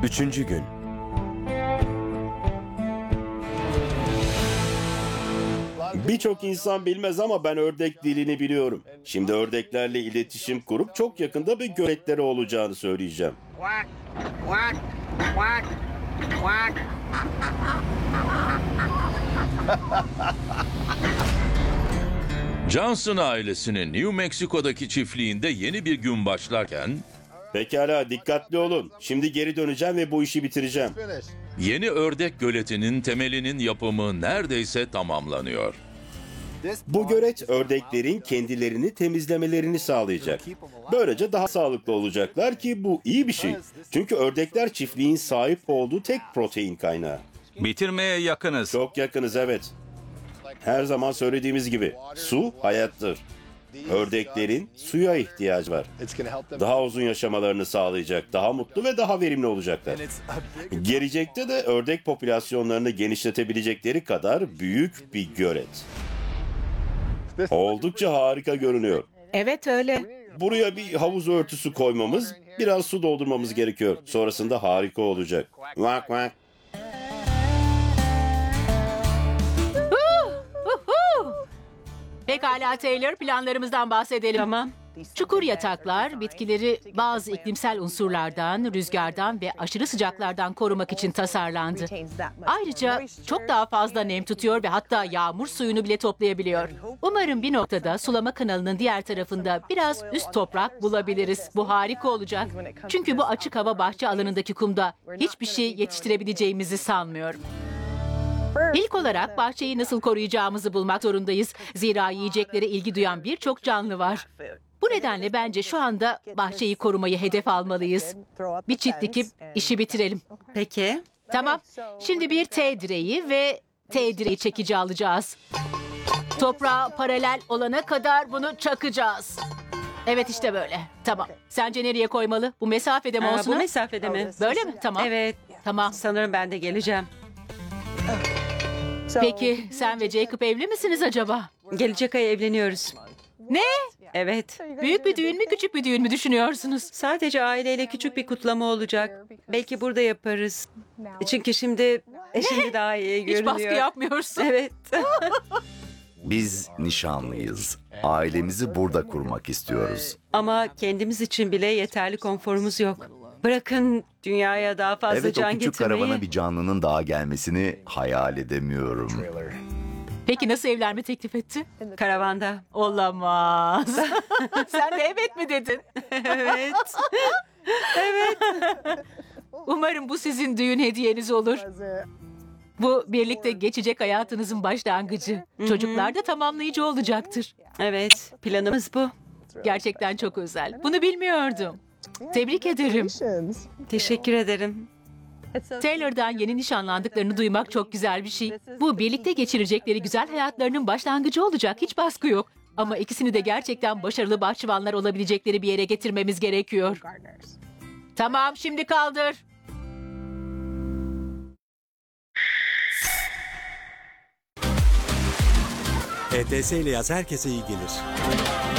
Üçüncü gün. Birçok insan bilmez ama ben ördek dilini biliyorum. Şimdi ördeklerle iletişim kurup çok yakında bir göletleri olacağını söyleyeceğim. Quack, quack, quack, quack. Johnson ailesinin New Mexico'daki çiftliğinde yeni bir gün başlarken Pekala, dikkatli olun. Şimdi geri döneceğim ve bu işi bitireceğim. yeni ördek göletinin temelinin yapımı neredeyse tamamlanıyor. Bu gölet ördeklerin kendilerini temizlemelerini sağlayacak. Böylece daha sağlıklı olacaklar ki bu iyi bir şey. Çünkü ördekler çiftliğin sahip olduğu tek protein kaynağı. Bitirmeye yakınız. Çok yakınız, evet. Her zaman söylediğimiz gibi su hayattır. Ördeklerin suya ihtiyacı var. Daha uzun yaşamalarını sağlayacak, daha mutlu ve daha verimli olacaklar. Gelecekte de ördek popülasyonlarını genişletebilecekleri kadar büyük bir gölet. Oldukça harika görünüyor. Evet öyle. Buraya bir havuz örtüsü koymamız, biraz su doldurmamız gerekiyor. Sonrasında harika olacak. Vak vak. Pekala Taylor, planlarımızdan bahsedelim. Tamam. Çukur yataklar, bitkileri bazı iklimsel unsurlardan, rüzgardan ve aşırı sıcaklardan korumak için tasarlandı. Ayrıca çok daha fazla nem tutuyor ve hatta yağmur suyunu bile toplayabiliyor. Umarım bir noktada sulama kanalının diğer tarafında biraz üst toprak bulabiliriz. Bu harika olacak. Çünkü bu açık hava bahçe alanındaki kumda hiçbir şey yetiştirebileceğimizi sanmıyorum. İlk olarak bahçeyi nasıl koruyacağımızı bulmak zorundayız. Zira yiyeceklere ilgi duyan birçok canlı var. Bu nedenle bence şu anda bahçeyi korumayı hedef almalıyız. Bir çit dikip işi bitirelim. Peki. Tamam. Şimdi bir T direği ve T direği çekici alacağız. Toprağa paralel olana kadar bunu çakacağız. Evet işte böyle. Tamam. Sence nereye koymalı? Bu mesafede mi olsun? Bu ha? mesafede mi? Böyle mi? Tamam. Evet. Tamam. Sanırım ben de geleceğim. Peki sen ve Jacob evli misiniz acaba? Gelecek ay evleniyoruz. Ne? Evet. Büyük bir düğün mü küçük bir düğün mü düşünüyorsunuz? Sadece aileyle küçük bir kutlama olacak. Belki burada yaparız. Çünkü şimdi daha iyi görünüyor. Hiç baskı yapmıyorsun. Evet. Biz nişanlıyız. Ailemizi burada kurmak istiyoruz. Ama kendimiz için bile yeterli konforumuz yok. Bırakın dünyaya daha fazla Evet, o can küçük getirmeyi. karavana bir canlının daha gelmesini hayal edemiyorum. Peki nasıl evlenme teklif etti? Karavanda. Olamaz. Sen de evet mi dedin? Evet. Umarım bu sizin düğün hediyeniz olur. Bu birlikte geçecek hayatınızın başlangıcı. Çocuklar da tamamlayıcı olacaktır. Evet. Planımız bu. Gerçekten çok özel. Bunu bilmiyordum. Tebrik ederim. Teşekkür ederim. Taylor'dan yeni nişanlandıklarını duymak çok güzel bir şey. Bu birlikte geçirecekleri güzel hayatlarının başlangıcı olacak. Hiç baskı yok. Ama ikisini de gerçekten başarılı bahçıvanlar olabilecekleri bir yere getirmemiz gerekiyor. Tamam, şimdi kaldır. ETS ile yaz herkese iyi gelir.